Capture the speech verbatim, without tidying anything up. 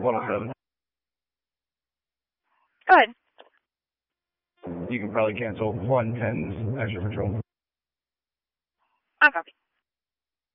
one oh seven. Go ahead. You can probably cancel one ten's extra patrol. On copy.